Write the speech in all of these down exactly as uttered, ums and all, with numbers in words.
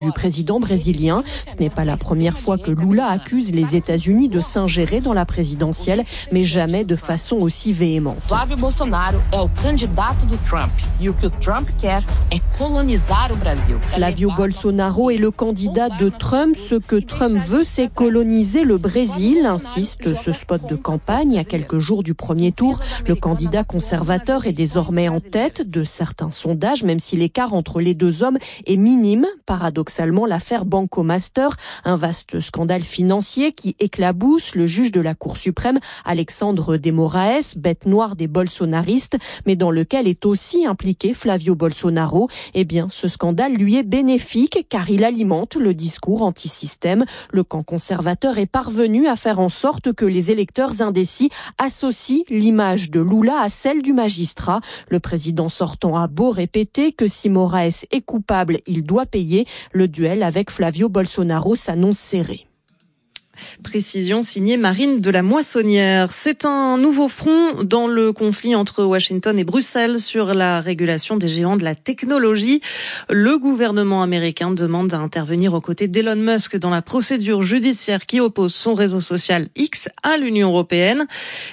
du président brésilien. Ce n'est pas la première fois que Lula accuse les États-Unis de s'ingérer dans la présidentielle, mais jamais de façon aussi véhémente. Flávio Bolsonaro é o candidato do Trump e o que o Trump quer é colonizar o Brasil. Flavio Bolsonaro est le candidat de Trump. Ce que Trump veut, c'est coloniser le Brésil, insiste ce spot de campagne. À quelques jours du premier tour, le candidat conservateur est désormais en tête de certains sondages, même si l'écart entre les deux hommes est minime. Paradoxalement, l'affaire Banco Master, un vaste scandale financier qui éclabousse le juge de la Cour suprême, Alexandre de Moraes, bête noire des bolsonaristes, mais dans lequel est aussi impliqué Flavio Bolsonaro. Eh bien, ce scandale lui est bénéfique car il alimente le discours anti-système. Le camp conservateur est parvenu à faire en sorte que les électeurs indécis associent l'image de Lula à celle du magistrat. Le président sortant a beau répéter que si Moraes est coupable, il doit payer. Le duel avec Flavio Bolsonaro s'annonce serré. Précision signée Marine de la Moissonnière. C'est un nouveau front dans le conflit entre Washington et Bruxelles sur la régulation des géants de la technologie. Le gouvernement américain demande à intervenir aux côtés d'Elon Musk dans la procédure judiciaire qui oppose son réseau social X à l'Union européenne.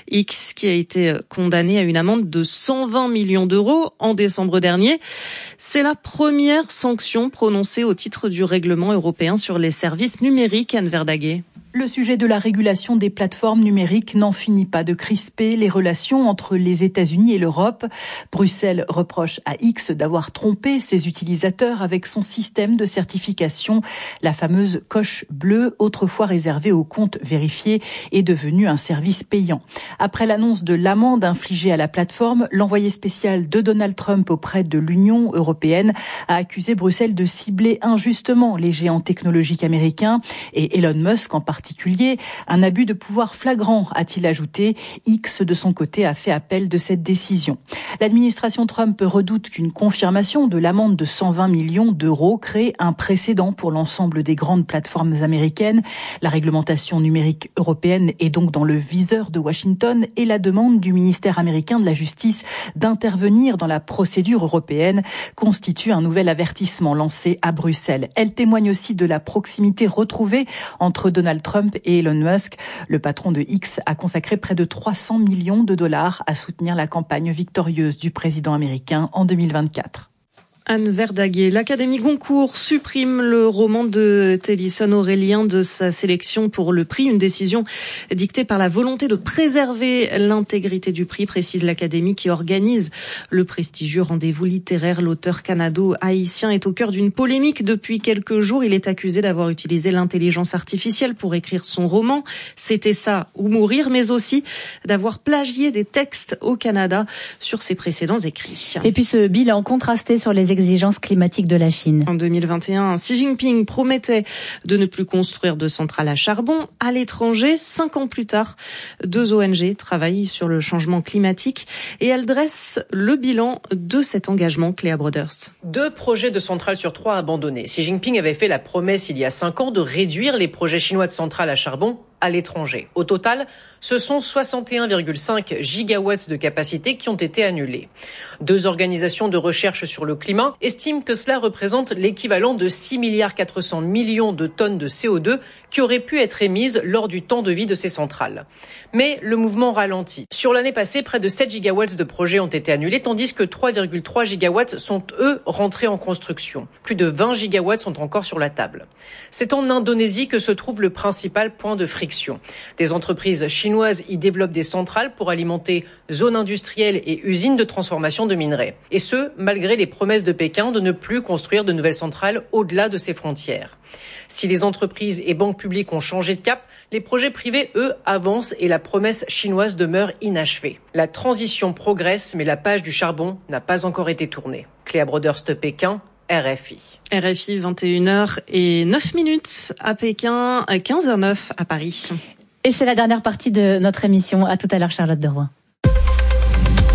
X qui a été condamné à une amende de cent vingt millions d'euros en décembre dernier. C'est la première sanction prononcée au titre du règlement européen sur les services numériques, Anne Verdaguet. Le sujet de la régulation des plateformes numériques n'en finit pas de crisper les relations entre les États-Unis et l'Europe. Bruxelles reproche à X d'avoir trompé ses utilisateurs avec son système de certification. La fameuse coche bleue, autrefois réservée aux comptes vérifiés, est devenue un service payant. Après l'annonce de l'amende infligée à la plateforme, l'envoyé spécial de Donald Trump auprès de l'Union européenne a accusé Bruxelles de cibler injustement les géants technologiques américains et Elon Musk en particulier. particulier, un abus de pouvoir flagrant, a-t-il ajouté. X, de son côté, a fait appel de cette décision. L'administration Trump redoute qu'une confirmation de l'amende de cent vingt millions d'euros crée un précédent pour l'ensemble des grandes plateformes américaines. La réglementation numérique européenne est donc dans le viseur de Washington et la demande du ministère américain de la Justice d'intervenir dans la procédure européenne constitue un nouvel avertissement lancé à Bruxelles. Elle témoigne aussi de la proximité retrouvée entre Donald Trump et Elon Musk. Le patron de X a consacré près de trois cents millions de dollars à soutenir la campagne victorieuse du président américain en deux mille vingt-quatre. Anne Verdaguet, l'Académie Goncourt supprime le roman de Tennyson Aurélien de sa sélection pour le prix. Une décision dictée par la volonté de préserver l'intégrité du prix, précise l'Académie qui organise le prestigieux rendez-vous littéraire. L'auteur canado-haïtien est au cœur d'une polémique depuis quelques jours. Il est accusé d'avoir utilisé l'intelligence artificielle pour écrire son roman « C'était ça ou mourir », mais aussi d'avoir plagié des textes au Canada sur ses précédents écrits. Et puis ce bilan contrasté sur les exigences climatiques de la Chine. En deux mille vingt et un, Xi Jinping promettait de ne plus construire de centrales à charbon à l'étranger. Cinq ans plus tard, deux O N G travaillent sur le changement climatique et elles dressent le bilan de cet engagement. Cléa Broderst. Deux projets de centrales sur trois abandonnés. Xi Jinping avait fait la promesse il y a cinq ans de réduire les projets chinois de centrales à charbon à l'étranger. Au total, ce sont soixante et un virgule cinq gigawatts de capacité qui ont été annulés. Deux organisations de recherche sur le climat estiment que cela représente l'équivalent de six milliards quatre cents millions de tonnes de C O deux qui auraient pu être émises lors du temps de vie de ces centrales. Mais le mouvement ralentit. Sur l'année passée, près de sept gigawatts de projets ont été annulés, tandis que trois virgule trois gigawatts sont, eux, rentrés en construction. Plus de vingt gigawatts sont encore sur la table. C'est en Indonésie que se trouve le principal point de friction. Des entreprises chinoises y développent des centrales pour alimenter zones industrielles et usines de transformation de minerais. Et ce, malgré les promesses de Pékin de ne plus construire de nouvelles centrales au-delà de ses frontières. Si les entreprises et banques publiques ont changé de cap, les projets privés, eux, avancent et la promesse chinoise demeure inachevée. La transition progresse, mais la page du charbon n'a pas encore été tournée. Cléa Broderst, Pékin, R F I. R F I, vingt et une heures et neuf minutes à Pékin, quinze heures neuf à Paris. Et c'est la dernière partie de notre émission. À tout à l'heure, Charlotte de Rouen.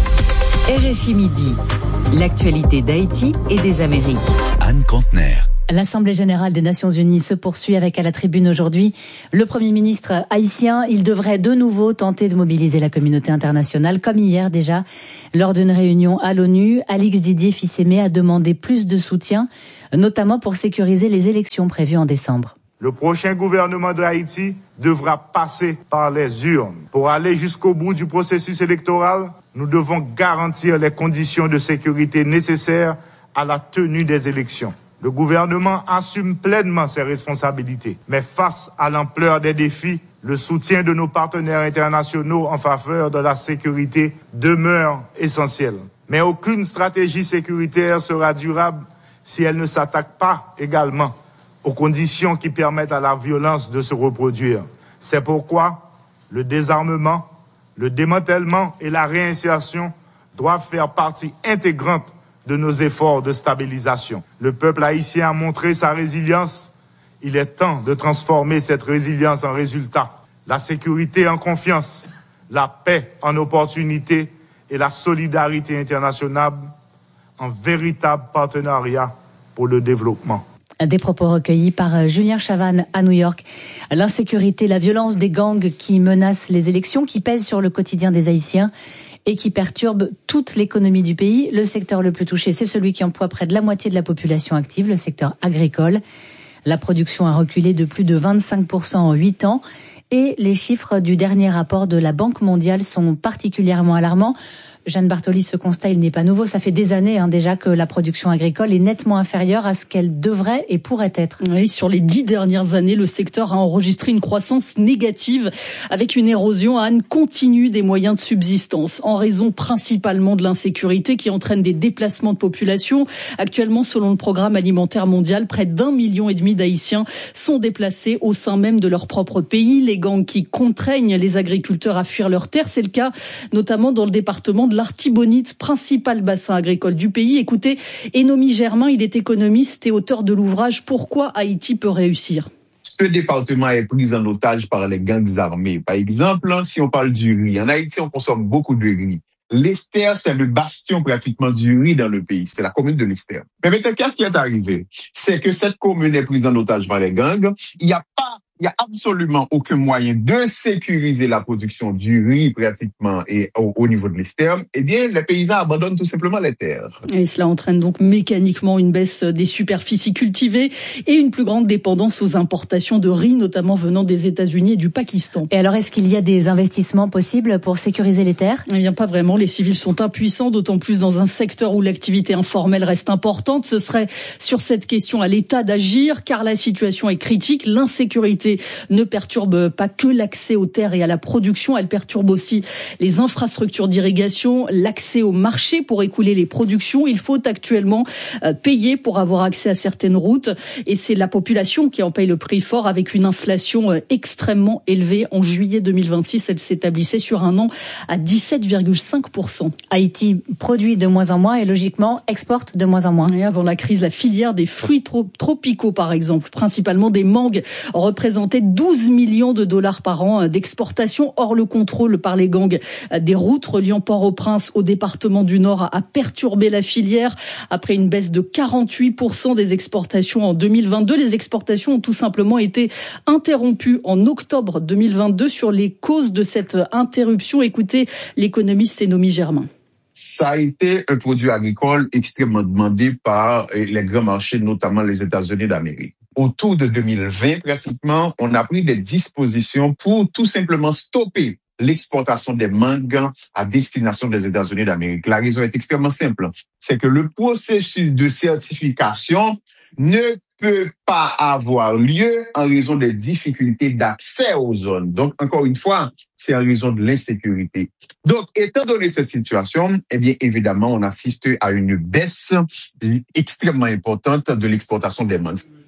R F I Midi, l'actualité d'Haïti et des Amériques. Anne Contenaire. L'Assemblée générale des Nations unies se poursuit avec à la tribune aujourd'hui le Premier ministre haïtien. Il devrait de nouveau tenter de mobiliser la communauté internationale, comme hier déjà. Lors d'une réunion à l'ONU, Alix Didier Fils-Aimé a demandé plus de soutien, notamment pour sécuriser les élections prévues en décembre. Le prochain gouvernement de Haïti devra passer par les urnes. Pour aller jusqu'au bout du processus électoral, nous devons garantir les conditions de sécurité nécessaires à la tenue des élections. Le gouvernement assume pleinement ses responsabilités, mais face à l'ampleur des défis, le soutien de nos partenaires internationaux en faveur de la sécurité demeure essentiel. Mais aucune stratégie sécuritaire sera durable si elle ne s'attaque pas également aux conditions qui permettent à la violence de se reproduire. C'est pourquoi le désarmement, le démantèlement et la réinsertion doivent faire partie intégrante de nos efforts de stabilisation. Le peuple haïtien a montré sa résilience. Il est temps de transformer cette résilience en résultat. La sécurité en confiance, la paix en opportunité et la solidarité internationale en véritable partenariat pour le développement. Des propos recueillis par Julien Chavannes à New York. L'insécurité, la violence des gangs qui menacent les élections, qui pèsent sur le quotidien des Haïtiens et qui perturbe toute l'économie du pays. Le secteur le plus touché, c'est celui qui emploie près de la moitié de la population active, le secteur agricole. La production a reculé de plus de vingt-cinq pour cent en huit ans et les chiffres du dernier rapport de la Banque mondiale sont particulièrement alarmants. Jeanne Bartoli, ce constat, il n'est pas nouveau. Ça fait des années hein, déjà que la production agricole est nettement inférieure à ce qu'elle devrait et pourrait être. Oui, sur les dix dernières années, le secteur a enregistré une croissance négative avec une érosion Anne continue des moyens de subsistance en raison principalement de l'insécurité qui entraîne des déplacements de population. Actuellement, selon le Programme alimentaire mondial, près d'un million et demi d'Haïtiens sont déplacés au sein même de leur propre pays. Les gangs qui contraignent les agriculteurs à fuir leurs terres, c'est le cas notamment dans le département de l'Artibonite, principal bassin agricole du pays. Écoutez, Enomi Germain, il est économiste et auteur de l'ouvrage « Pourquoi Haïti peut réussir ». Ce département est pris en otage par les gangs armés. Par exemple, si on parle du riz, en Haïti, on consomme beaucoup de riz. L'Esther, c'est le bastion pratiquement du riz dans le pays. C'est la commune de l'Esther. Mais maintenant, qu'est-ce qui est arrivé? C'est que cette commune est prise en otage par les gangs. Il n'y a pas Il n'y a absolument aucun moyen de sécuriser la production du riz pratiquement et au, au niveau de l'Esther. Eh bien, les paysans abandonnent tout simplement les terres. Et cela entraîne donc mécaniquement une baisse des superficies cultivées et une plus grande dépendance aux importations de riz, notamment venant des États-Unis et du Pakistan. Et alors, est-ce qu'il y a des investissements possibles pour sécuriser les terres? Eh bien, pas vraiment. Les civils sont impuissants, d'autant plus dans un secteur où l'activité informelle reste importante. Ce serait sur cette question à l'État d'agir, car la situation est critique. L'insécurité ne perturbe pas que l'accès aux terres et à la production, elle perturbe aussi les infrastructures d'irrigation, l'accès au marché pour écouler les productions. Il faut actuellement payer pour avoir accès à certaines routes et c'est la population qui en paye le prix fort avec une inflation extrêmement élevée. En juillet deux mille vingt-six, elle s'établissait sur un an à dix-sept virgule cinq pour cent. Haïti produit de moins en moins et logiquement exporte de moins en moins. Et avant la crise, la filière des fruits tropicaux, par exemple, principalement des mangues, représentait douze millions de dollars par an d'exportation. Or, le contrôle par les gangs des routes reliant Port-au-Prince au département du Nord a perturbé la filière. Après une baisse de quarante-huit pour cent des exportations en deux mille vingt-deux, les exportations ont tout simplement été interrompues en octobre deux mille vingt-deux. Sur les causes de cette interruption, écoutez l'économiste Enomi Germain. Ça a été un produit agricole extrêmement demandé par les grands marchés, notamment les États-Unis d'Amérique. Autour de deux mille vingt, pratiquement, on a pris des dispositions pour tout simplement stopper l'exportation des mangues à destination des États-Unis d'Amérique. La raison est extrêmement simple. C'est que le processus de certification ne peut pas avoir lieu en raison des difficultés d'accès aux zones. Donc, encore une fois, c'est en raison de l'insécurité. Donc, étant donné cette situation, eh bien, évidemment, on assiste à une baisse extrêmement importante de l'exportation des mangues.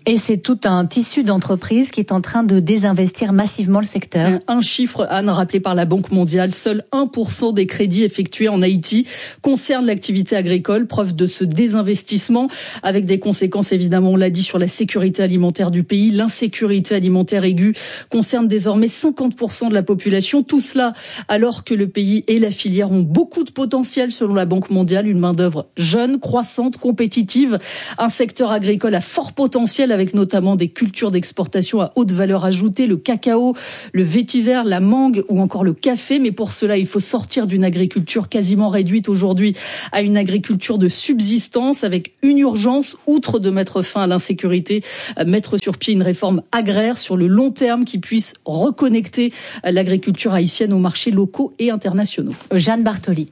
Et c'est tout un tissu d'entreprises qui est en train de désinvestir massivement le secteur. Un chiffre, Anne, rappelé par la Banque mondiale, seul un pour cent des crédits effectués en Haïti concernent l'activité agricole, preuve de ce désinvestissement, avec des conséquences évidemment, on l'a dit, sur la sécurité alimentaire du pays. L'insécurité alimentaire aiguë concerne désormais cinquante pour cent de la population. Tout cela alors que le pays et la filière ont beaucoup de potentiel selon la Banque mondiale, une main-d'œuvre jeune, croissante, compétitive, un secteur agricole à fort potentiel avec notamment des cultures d'exportation à haute valeur ajoutée, le cacao, le vétiver, la mangue ou encore le café. Mais pour cela, il faut sortir d'une agriculture quasiment réduite aujourd'hui à une agriculture de subsistance avec une urgence, outre de mettre fin à l'insécurité, mettre sur pied une réforme agraire sur le long terme qui puisse reconnecter l'agriculture haïtienne aux marchés locaux et internationaux. Jeanne Bartoli.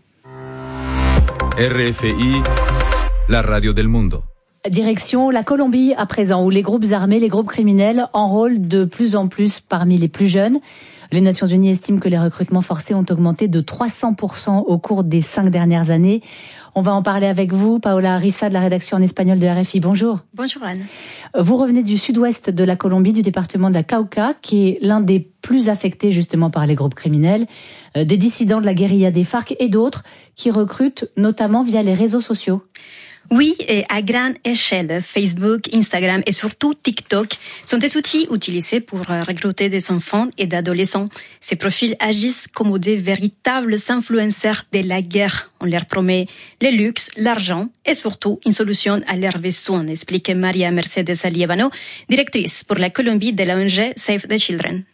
R F I, la radio del mundo. Direction la Colombie à présent, où les groupes armés, les groupes criminels enrôlent de plus en plus parmi les plus jeunes. Les Nations Unies estiment que les recrutements forcés ont augmenté de trois cents pour cent au cours des cinq dernières années. On va en parler avec vous, Paola Rissa de la rédaction en espagnol de R F I. Bonjour. Bonjour Anne. Vous revenez du sud-ouest de la Colombie, du département de la Cauca, qui est l'un des plus affectés justement par les groupes criminels, des dissidents de la guérilla des FARC et d'autres qui recrutent notamment via les réseaux sociaux. Oui, et à grande échelle, Facebook, Instagram et surtout TikTok sont des outils utilisés pour recruter des enfants et d'adolescents. Ces profils agissent comme des véritables influenceurs de la guerre. On leur promet le luxe, l'argent et surtout une solution à leurs besoins, explique Maria Mercedes Alievano, directrice pour la Colombie de l'O N G Save the Children.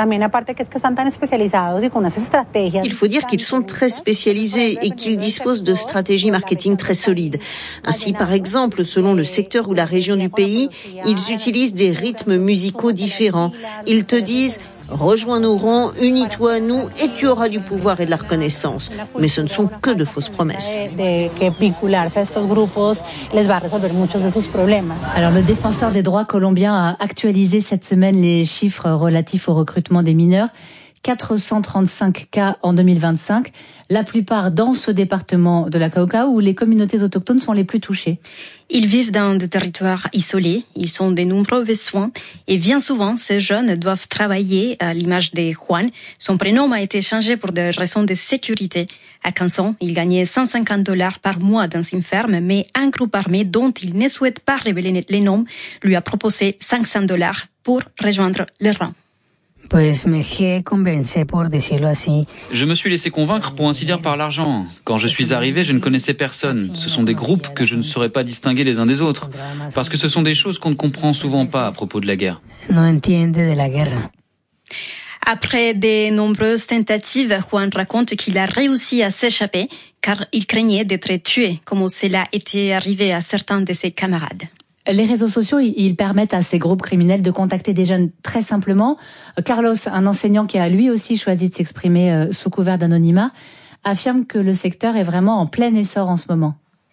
Il faut dire qu'ils sont très spécialisés et qu'ils disposent de stratégies marketing très solides. Ainsi, par exemple, selon le secteur ou la région du pays, ils utilisent des rythmes musicaux différents. Ils te disent « Rejoins nos rangs, unis-toi à nous et tu auras du pouvoir et de la reconnaissance ». Mais ce ne sont que de fausses promesses. Alors le défenseur des droits colombien a actualisé cette semaine les chiffres relatifs au recrutement des mineurs. quatre cent trente-cinq cas en deux mille vingt-cinq, la plupart dans ce département de la Cauca où les communautés autochtones sont les plus touchées. Ils vivent dans des territoires isolés, ils ont de nombreux besoins et bien souvent ces jeunes doivent travailler à l'image de Juan. Son prénom a été changé pour des raisons de sécurité. À quinze ans, il gagnait cent cinquante dollars par mois dans une ferme, mais un groupe armé dont il ne souhaite pas révéler les noms lui a proposé cinq cents dollars pour rejoindre les rangs. Je me suis laissé convaincre, pour ainsi dire, par l'argent. Quand je suis arrivé, je ne connaissais personne. Ce sont des groupes que je ne saurais pas distinguer les uns des autres. Parce que ce sont des choses qu'on ne comprend souvent pas à propos de la guerre. Après de nombreuses tentatives, Juan raconte qu'il a réussi à s'échapper car il craignait d'être tué, comme cela était arrivé à certains de ses camarades. Les réseaux sociaux, ils permettent à ces groupes criminels de contacter des jeunes très simplement. Carlos, un enseignant qui a lui aussi choisi de s'exprimer sous couvert d'anonymat, affirme que le secteur est vraiment en plein essor en ce moment.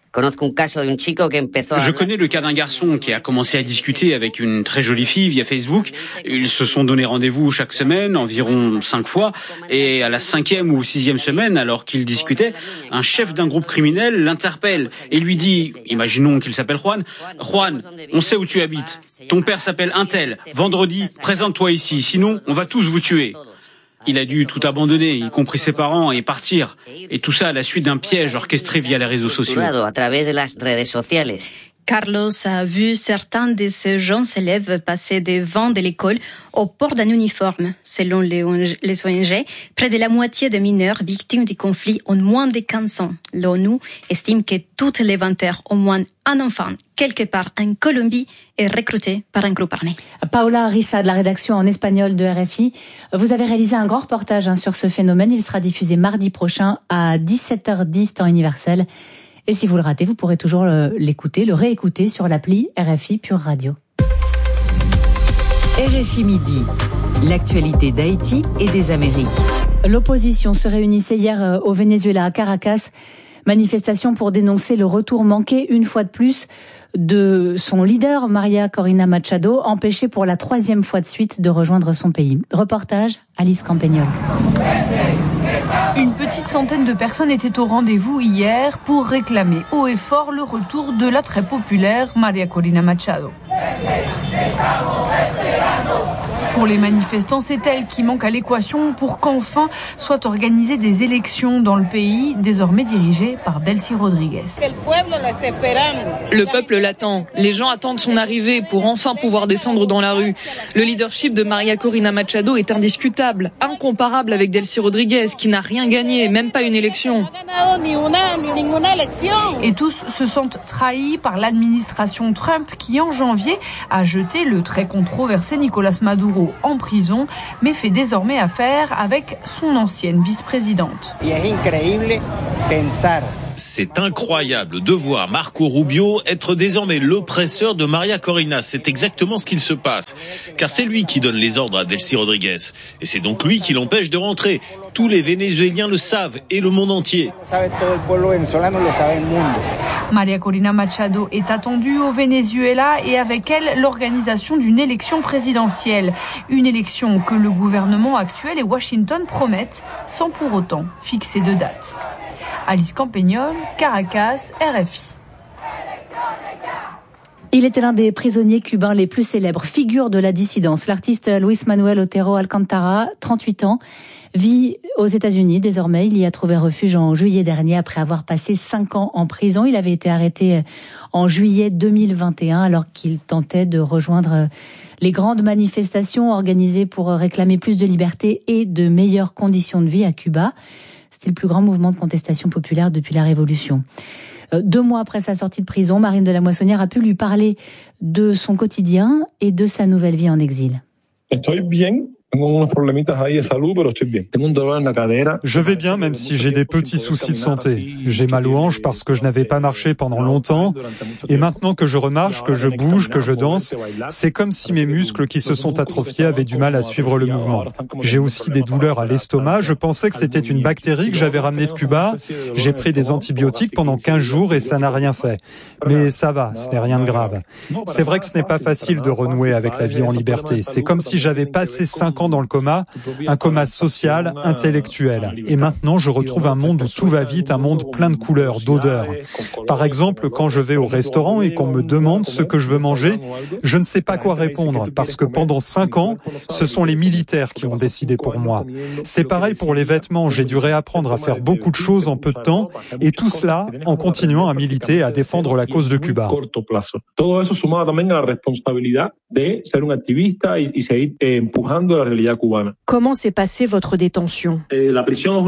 Je connais le cas d'un garçon qui a commencé à discuter avec une très jolie fille via Facebook. Ils se sont donné rendez-vous chaque semaine, environ cinq fois. Et à la cinquième ou sixième semaine, alors qu'ils discutaient, un chef d'un groupe criminel l'interpelle et lui dit, imaginons qu'il s'appelle Juan, « Juan, on sait où tu habites. Ton père s'appelle Untel. Vendredi, présente-toi ici, sinon on va tous vous tuer. » Il a dû tout abandonner, y compris ses parents, et partir. Et tout ça à la suite d'un piège orchestré via les réseaux sociaux. Carlos a vu certains de ces jeunes élèves passer devant de l'école au port d'un uniforme. Selon les O N G, près de la moitié des mineurs victimes du conflit ont moins de quinze ans. L'ONU estime que toutes les vingt heures, au moins un enfant, quelque part en Colombie, est recruté par un groupe armé. Paola Rissa de la rédaction en espagnol de R F I. Vous avez réalisé un grand reportage hein, sur ce phénomène. Il sera diffusé mardi prochain à dix-sept heures dix temps universel. Et si vous le ratez, vous pourrez toujours l'écouter, le réécouter sur l'appli R F I Pure Radio. R F I Midi, l'actualité d'Haïti et des Amériques. L'opposition se réunissait hier au Venezuela, à Caracas. Manifestation pour dénoncer le retour manqué, une fois de plus, de son leader, Maria Corina Machado, empêchée pour la troisième fois de suite de rejoindre son pays. Reportage, Alice Campagnol. Une petite centaine de personnes étaient au rendez-vous hier pour réclamer haut et fort le retour de la très populaire Maria Corina Machado. Pour les manifestants, c'est elle qui manque à l'équation pour qu'enfin soient organisées des élections dans le pays, désormais dirigé par Delcy Rodriguez. Le peuple l'attend. Les gens attendent son arrivée pour enfin pouvoir descendre dans la rue. Le leadership de Maria Corina Machado est indiscutable, incomparable avec Delcy Rodriguez, qui n'a rien gagné, même pas une élection. Et tous se sentent trahis par l'administration Trump qui, en janvier, a jeté le très controversé Nicolas Maduro en prison, mais fait désormais affaire avec son ancienne vice-présidente. C'est incroyable de voir Marco Rubio être désormais l'oppresseur de Maria Corina. C'est exactement ce qu'il se passe. Car c'est lui qui donne les ordres à Delcy Rodriguez. Et c'est donc lui qui l'empêche de rentrer. Tous les Vénézuéliens le savent et le monde entier. Maria Corina Machado est attendue au Venezuela et avec elle l'organisation d'une élection présidentielle. Une élection que le gouvernement actuel et Washington promettent sans pour autant fixer de date. Alice Campagnol, Caracas, R F I. Il était l'un des prisonniers cubains les plus célèbres, figure de la dissidence. L'artiste Luis Manuel Otero Alcántara, trente-huit ans, vit aux États-Unis désormais. Il y a trouvé refuge en juillet dernier après avoir passé cinq ans en prison. Il avait été arrêté en juillet deux mille vingt et un alors qu'il tentait de rejoindre les grandes manifestations organisées pour réclamer plus de liberté et de meilleures conditions de vie à Cuba. C'était le plus grand mouvement de contestation populaire depuis la Révolution. Deux mois après sa sortie de prison, Marine de la Moissonnière a pu lui parler de son quotidien et de sa nouvelle vie en exil. Estoy bien. Je vais bien, même si j'ai des petits soucis de santé. J'ai mal aux hanches parce que je n'avais pas marché pendant longtemps. Et maintenant que je remarche, que je bouge, que je danse, c'est comme si mes muscles qui se sont atrophiés avaient du mal à suivre le mouvement. J'ai aussi des douleurs à l'estomac. Je pensais que c'était une bactérie que j'avais ramenée de Cuba. J'ai pris des antibiotiques pendant quinze jours et ça n'a rien fait. Mais ça va, ce n'est rien de grave. C'est vrai que ce n'est pas facile de renouer avec la vie en liberté. C'est comme si j'avais passé cinq ans dans le coma, un coma social, intellectuel. Et maintenant, je retrouve un monde où tout va vite, un monde plein de couleurs, d'odeurs. Par exemple, quand je vais au restaurant et qu'on me demande ce que je veux manger, je ne sais pas quoi répondre, parce que pendant cinq ans, ce sont les militaires qui ont décidé pour moi. C'est pareil pour les vêtements, j'ai dû réapprendre à faire beaucoup de choses en peu de temps, et tout cela en continuant à militer et à défendre la cause de Cuba. Comment s'est passée votre détention ? La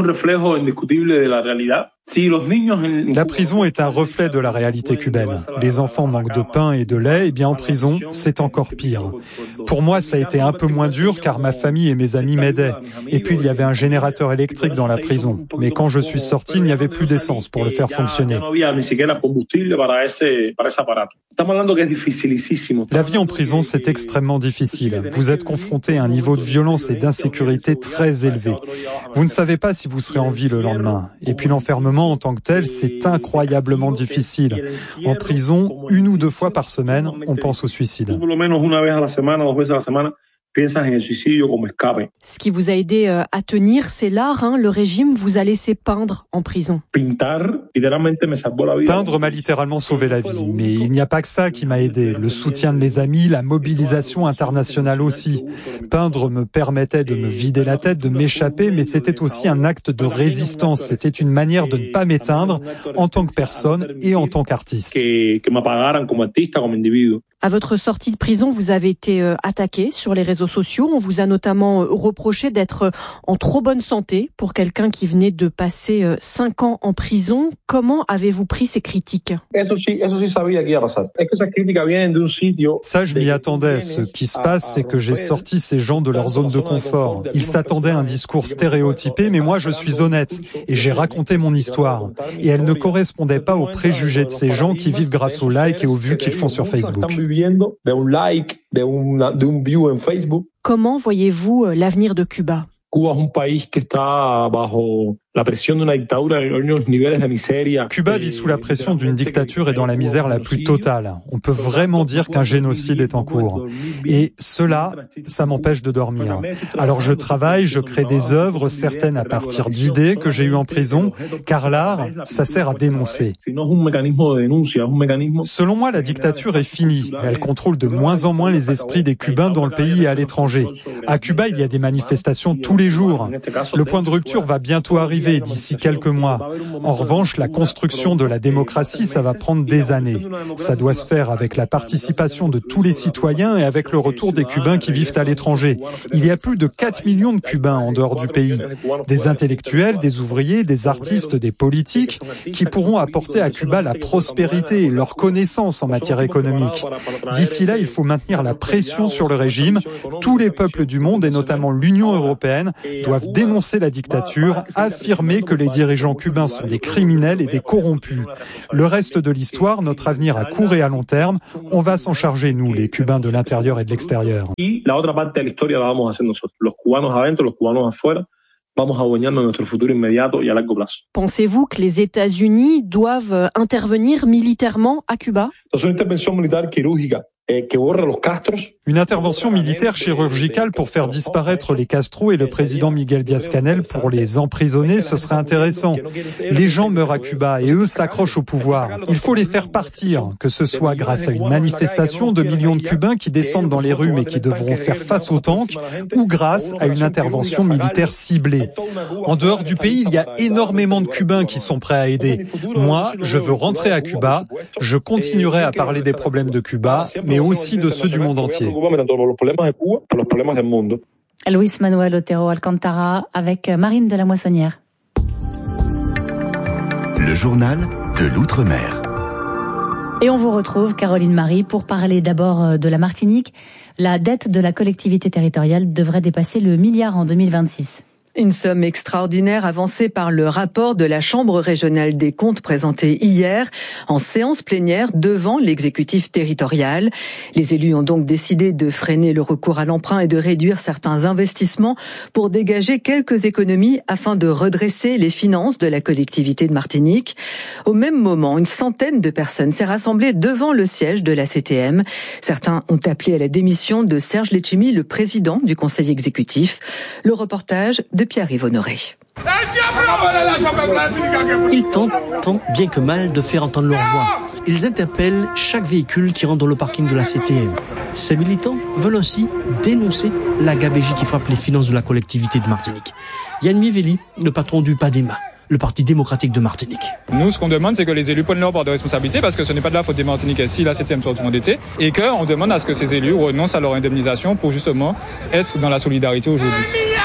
prison est un reflet de la réalité cubaine. Les enfants manquent de pain et de lait, et bien en prison, c'est encore pire. Pour moi, ça a été un peu moins dur car ma famille et mes amis m'aidaient. Et puis il y avait un générateur électrique dans la prison. Mais quand je suis sorti, il n'y avait plus d'essence pour le faire fonctionner. La vie en prison, c'est extrêmement difficile. Vous êtes confronté à un niveau de violence et d'insécurité très élevé. Vous ne savez pas si vous serez en vie le lendemain. Et puis l'enfermement en tant que tel, c'est incroyablement difficile. En prison, une ou deux fois par semaine, on pense au suicide. Ce qui vous a aidé à tenir, c'est l'art, hein. Le régime vous a laissé peindre en prison. Peindre m'a littéralement sauvé la vie, mais il n'y a pas que ça qui m'a aidé. Le soutien de mes amis, la mobilisation internationale aussi. Peindre me permettait de me vider la tête, de m'échapper, mais c'était aussi un acte de résistance. C'était une manière de ne pas m'éteindre en tant que personne et en tant qu'artiste. À votre sortie de prison, vous avez été attaqué sur les réseaux sociaux. On vous a notamment reproché d'être en trop bonne santé pour quelqu'un qui venait de passer cinq ans en prison. Comment avez-vous pris ces critiques ? Ça, je m'y attendais. Ce qui se passe, c'est que j'ai sorti ces gens de leur zone de confort. Ils s'attendaient à un discours stéréotypé, mais moi, je suis honnête et j'ai raconté mon histoire. Et elle ne correspondait pas aux préjugés de ces gens qui vivent grâce aux likes et aux vues qu'ils font sur Facebook. Comment voyez-vous l'avenir de Cuba ? Cuba vit sous la pression d'une dictature et dans la misère la plus totale. On peut vraiment dire qu'un génocide est en cours. Et cela, ça m'empêche de dormir. Alors je travaille, je crée des œuvres, certaines à partir d'idées que j'ai eues en prison, car l'art, ça sert à dénoncer. Selon moi, la dictature est finie. Elle contrôle de moins en moins les esprits des Cubains dans le pays et à l'étranger. À Cuba, il y a des manifestations tous les jours. Le point de rupture va bientôt arriver d'ici quelques mois. En revanche, la construction de la démocratie, ça va prendre des années. Ça doit se faire avec la participation de tous les citoyens et avec le retour des Cubains qui vivent à l'étranger. Il y a plus de quatre millions de Cubains en dehors du pays. Des intellectuels, des ouvriers, des artistes, des politiques qui pourront apporter à Cuba la prospérité et leur connaissance en matière économique. D'ici là, il faut maintenir la pression sur le régime. Tous les peuples du monde et notamment l'Union européenne doivent dénoncer la dictature, affirmer que les dirigeants cubains sont des criminels et des corrompus. Le reste de l'histoire, notre avenir à court et à long terme, on va s'en charger, nous, les Cubains de l'intérieur et de l'extérieur. Pensez-vous que les États-Unis doivent intervenir militairement à Cuba ? Une intervention militaire chirurgicale pour faire disparaître les Castro et le président Miguel Díaz-Canel pour les emprisonner, ce serait intéressant. Les gens meurent à Cuba et eux s'accrochent au pouvoir. Il faut les faire partir, que ce soit grâce à une manifestation de millions de Cubains qui descendent dans les rues mais qui devront faire face aux tanks, ou grâce à une intervention militaire ciblée. En dehors du pays, il y a énormément de Cubains qui sont prêts à aider. Moi, je veux rentrer à Cuba, je continuerai à parler des problèmes de Cuba, mais aussi de ceux du monde entier. Luis Manuel Otero Alcantara avec Marine de la Moissonnière. Le journal de l'Outre-mer. Et on vous retrouve, Caroline Marie, pour parler d'abord de la Martinique. La dette de la collectivité territoriale devrait dépasser le milliard en deux mille vingt-six. Une somme extraordinaire avancée par le rapport de la Chambre régionale des comptes présenté hier en séance plénière devant l'exécutif territorial. Les élus ont donc décidé de freiner le recours à l'emprunt et de réduire certains investissements pour dégager quelques économies afin de redresser les finances de la collectivité de Martinique. Au même moment, une centaine de personnes s'est rassemblée devant le siège de la C T M. Certains ont appelé à la démission de Serge Letchimy, le président du conseil exécutif. Le reportage de Pierre-Yves Honoré. Ils tentent, tant bien que mal, de faire entendre leur voix. Ils interpellent chaque véhicule qui rentre dans le parking de la C T M. Ces militants veulent ainsi dénoncer la gabégie qui frappe les finances de la collectivité de Martinique. Yann Miéveli, le patron du PADEMA, le Parti démocratique de Martinique. Nous, ce qu'on demande, c'est que les élus prennent leur part de responsabilité, parce que ce n'est pas de la faute des Martiniquais si la C T M soit endettée, et qu'on demande à ce que ces élus renoncent à leur indemnisation pour justement être dans la solidarité aujourd'hui.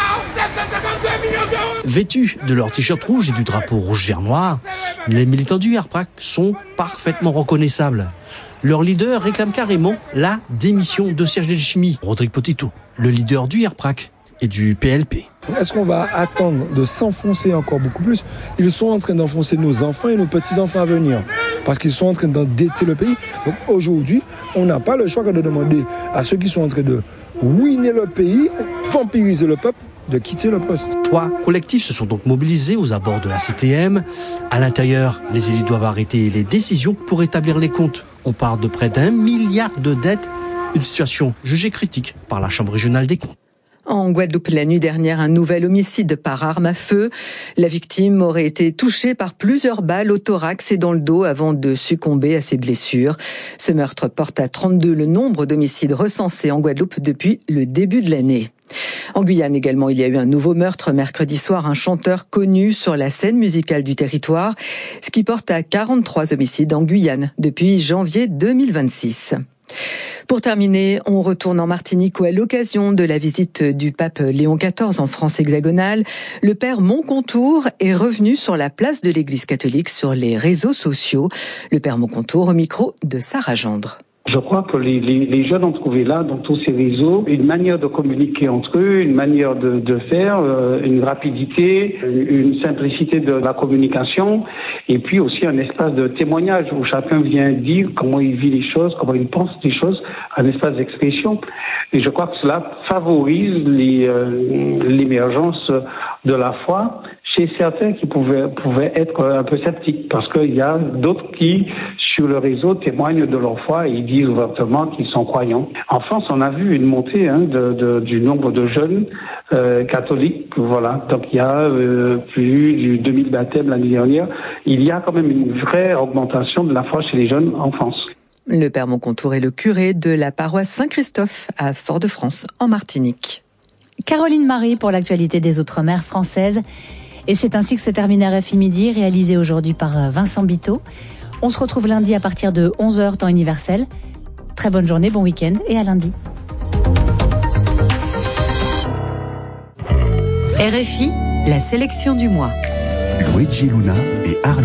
Vêtus de leur t-shirt rouge et du drapeau rouge-vert-noir, les militants du R P R A C sont parfaitement reconnaissables. Leur leader réclame carrément la démission de Serge Letchimy. Rodrigue Potito, le leader du R P R A C et du P L P. Est-ce qu'on va attendre de s'enfoncer encore beaucoup plus ? Ils sont en train d'enfoncer nos enfants et nos petits-enfants à venir, parce qu'ils sont en train d'endetter le pays. Donc aujourd'hui, on n'a pas le choix que de demander à ceux qui sont en train de ruiner le pays, vampiriser le peuple, de quitter le poste. Trois collectifs se sont donc mobilisés aux abords de la C T M. À l'intérieur, les élus doivent arrêter les décisions pour établir les comptes. On parle de près d'un milliard de dettes, une situation jugée critique par la Chambre régionale des comptes. En Guadeloupe, la nuit dernière, un nouvel homicide par arme à feu. La victime aurait été touchée par plusieurs balles au thorax et dans le dos avant de succomber à ses blessures. Ce meurtre porte à trente-deux le nombre d'homicides recensés en Guadeloupe depuis le début de l'année. En Guyane également, il y a eu un nouveau meurtre mercredi soir, un chanteur connu sur la scène musicale du territoire, ce qui porte à quarante-trois homicides en Guyane depuis janvier deux mille vingt-six. Pour terminer, on retourne en Martinique où à l'occasion de la visite du pape Léon quatorze en France hexagonale, le père Moncontour est revenu sur la place de l'église catholique sur les réseaux sociaux. Le père Moncontour au micro de Sarah Gendre. Je crois que les, les, les jeunes ont trouvé là, dans tous ces réseaux, une manière de communiquer entre eux, une manière de, de faire, euh, une rapidité, une simplicité de la communication, et puis aussi un espace de témoignage où chacun vient dire comment il vit les choses, comment il pense les choses, un espace d'expression. Et je crois que cela favorise les, euh, l'émergence de la foi chez c'est certain qu'ils pouvaient, pouvaient être un peu sceptiques parce qu'il y a d'autres qui, sur le réseau, témoignent de leur foi et ils disent ouvertement qu'ils sont croyants. En France, on a vu une montée hein, de, de, du nombre de jeunes euh, catholiques. Voilà. Donc il y a euh, plus de deux mille baptêmes l'année dernière. Il y a quand même une vraie augmentation de la foi chez les jeunes en France. Le père Moncontour est le curé de la paroisse Saint-Christophe à Fort-de-France, en Martinique. Caroline Marie pour l'actualité des Outre-mer françaises. Et c'est ainsi que se termine R F I Midi, réalisé aujourd'hui par Vincent Biteau. On se retrouve lundi à partir de onze heures, temps universel. Très bonne journée, bon week-end et à lundi. R F I, la sélection du mois. Luigi Luna et Arnaud.